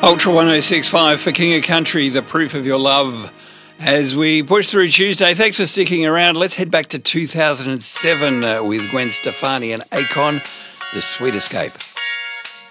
Ultra 1065 for King of Country, the proof of your love. As we push through Tuesday, thanks for sticking around. Let's head back to 2007 with Gwen Stefani and Akon, The Sweet Escape.